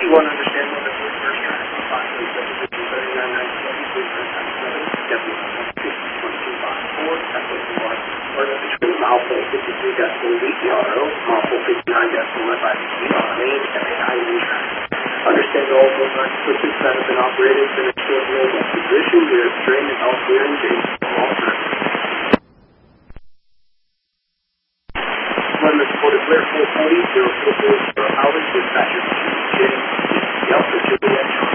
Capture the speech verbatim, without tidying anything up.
you want to understand what the first trying to find is thirty-nine ninety-seven, W one two five four, that's what you are. Or between mile four fifty-three decimal V T R O, mile four fifty-nine decimal F I V C on main and A I in track. Understand all those nine switches that have been operated in a short roll of position. We are strain and all clear and James. All set. When the code is clear, four forty, zero four four, zero hours, dispatcher, James, Delta Juliet,